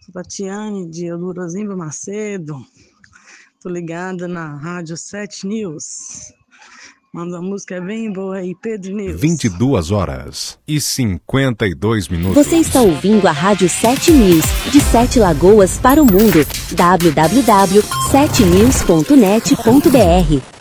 Sou Tatiane, de Eudorozimba Macedo. Tô ligada na Rádio 7 News. Manda uma música bem boa aí, Pedro News. 22h52. Você está ouvindo a Rádio 7 News, de 7 Lagoas para o mundo. www.7news.net.br